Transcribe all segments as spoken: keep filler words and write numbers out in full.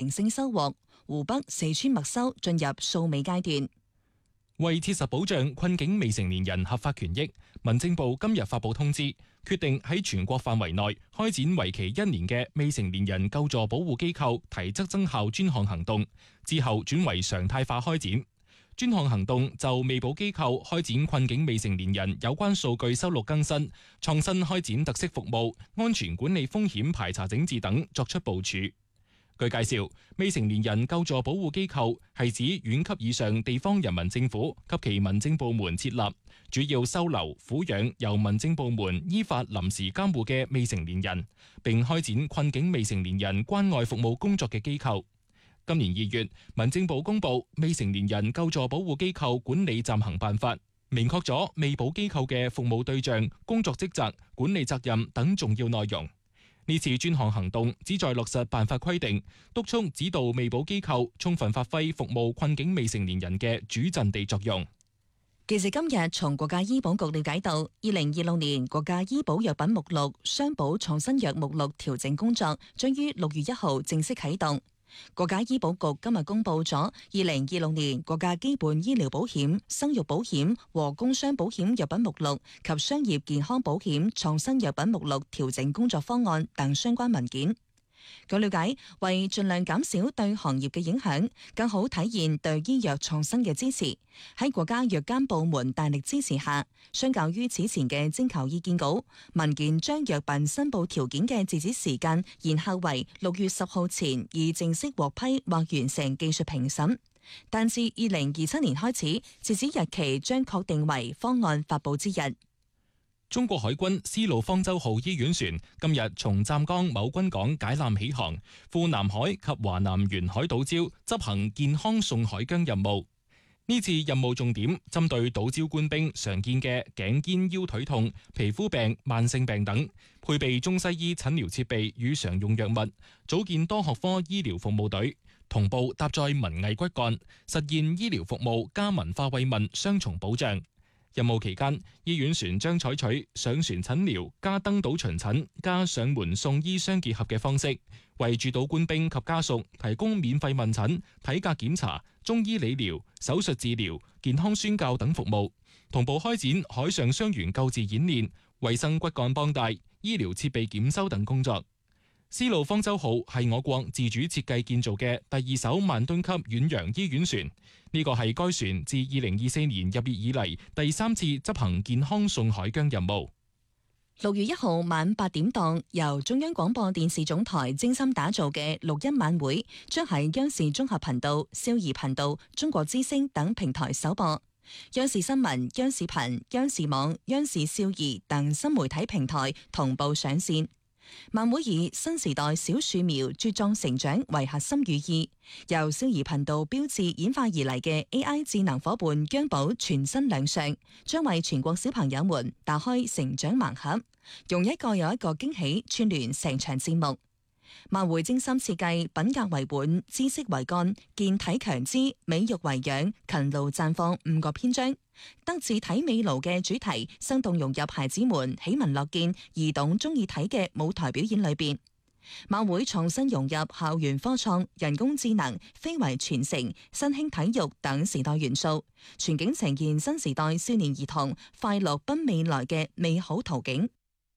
零星收穫，湖北、四川麥收進入掃尾階段。 為切實保障困境未成年人合法權益，民政部今日發布通知，決定喺全國範圍內開展為期一年嘅未成年人救助保護機構提質增效專項行動，之後轉為常態化開展。專項行動就未保機構開展困境未成年人有關數據收錄更新、創新開展特色服務、安全管理風險排查整治等作出部署。據介紹，未成年人救助保護機構係指縣級以上地方人民政府及其民政部門設立，主要收留、撫養由民政部門依法臨時監護嘅未成年人，並開展困境未成年人關愛服務工作嘅機構。今年二月，民政部公布《未成年人救助保護機構管理暫行辦法》，明確咗未保機構嘅服務對象、工作職責、管理責任等重要內容。呢次專項行動旨在落實辦法規定，督促指導未保機構充分發揮服務困境未成年人嘅主陣地作用。 記者今日從國家醫保局了解到，二零二六年國家醫保藥品目錄雙保創新藥目錄調整工作將於六月一號正式啟動。國家醫保局今日公布咗二零二六年國家基本醫療保險、生育保險和工傷保險藥品目錄及商業健康保險創新藥品目錄調整工作方案等相關文件。據了解，為盡量減少對行業嘅影響，更好體現對醫藥創新嘅支持，喺國家藥監部門大力支持下，相較於此前嘅徵求意見稿，文件將藥品申報條件嘅截止時間延後為六月十號前已正式獲批或完成技術評審，但自二零二七年開始，截止日期將確定為方案發佈之日。 中國海軍絲路方舟號醫院船今日從湛江某軍港解纜起航，赴南海及華南沿海島礁執行健康送海疆任務。呢次任務重點針對島礁官兵常見嘅頸肩腰腿痛、皮膚病、慢性病等，配備中西醫診療設備與常用藥物，組建多學科醫療服務隊，同步搭載文藝骨幹，實現醫療服務加文化慰問雙重保障。任務期間，醫院船將採取上船診療加登島巡診加上門送醫相結合嘅方式，為駐島官兵及家屬提供免費問診、體格檢查、中醫理療、手術治療、健康宣教等服務，同步開展海上傷員救治演練、衛生骨幹幫帶、醫療設備檢修等工作。絲路方舟號係我國自主設計建造嘅第二艘萬噸級遠洋醫院船，呢個係該船自二零二四年入夜以嚟第三次執行健康送海疆任務。 六月一號晚八點檔，由中央廣播電視總台精心打造嘅六一晚會，將喺央視綜合頻道、少兒頻道、中國之聲等平台首播。央視新聞、央視頻、央視網、央視少兒等新媒體平台同步上線。晚會以新時代小樹苗茁壯成長為核心寓意，由少兒頻道標誌演化而嚟嘅 A I 智能夥伴央寶全新亮相，將為全國小朋友們打開成長盲盒，用一個又一個驚喜串聯成場節目。晚會精心設計，品格為本，知識為幹，健體強肢，美育為養，勤勞綻放五個篇章。德智體美勞嘅主題生動融入孩子們喜聞樂見、兒童中意睇嘅舞台表演裏邊。晚會創新融入校園科創、人工智能、非遺傳承、新興體育等時代元素，全景呈現新時代少年兒童快樂奔未來嘅美好途徑。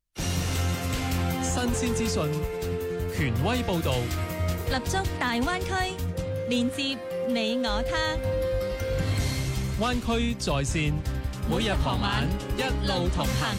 新鮮資訊，權威報道， 立足大灣區，連接你我他。 灣區在線，每日傍晚一路同行。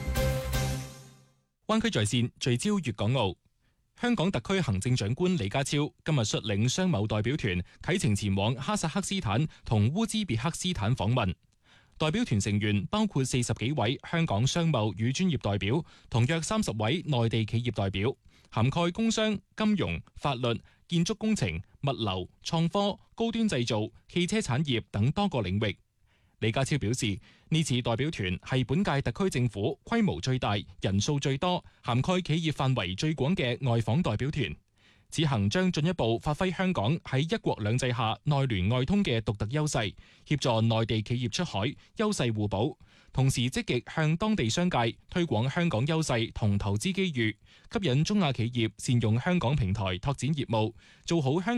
灣區在線聚焦粵港澳。香港特區行政長官李家超今日率領商貿代表團啟程前往哈薩克斯坦同烏茲別克斯坦訪問。代表團成員包括四十幾位香港商貿與專業代表，同約三十位內地企業代表，涵蓋工商、金融、法律、建築工程、物流、創科、高端製造、汽車產業等多個領域。李家超表示，呢次代表團係本屆特區政府規模最大、人數最多、涵蓋企業範圍最廣嘅外訪代表團。此行將進一步發揮香港喺一國兩制下內聯外通嘅獨特優勢，協助內地企業出海，優勢互補。同時積極向當地商界推廣香港優勢同投資機遇，吸引中亞企業善用香港平台拓展業務，做好香